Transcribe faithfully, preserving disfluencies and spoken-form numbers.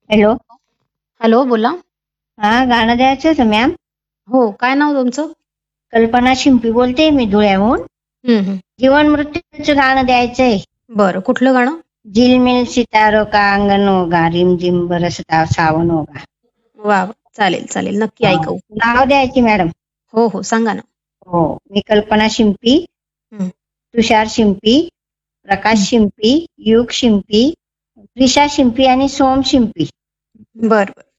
Hello. Hello, बोला. हा, गाणं द्यायचं होतं मॅम. हो, काय नाव तुमचं? कल्पना शिंपी बोलते मी धुळ्याहून. हं, हं. जीवन मृत्यूचं गाणं द्यायचंय. बरं, कुठलं गाणं? झिलमिल सितारो का अंगन होगा, रिमझिम बरसता सावन होगा. वा वा, चालेल चालेल, नक्की हा. ऐकू. नाव द्यायची मॅडम. हो हो, सांगा ना. हो, मी कल्पना शिंपी, हं, तुषार शिंपी, हं. प्रकाश शिंपी, युग शिंपी, त्रिशा शिंपी आणि सोम शिंपी. बरं बरं.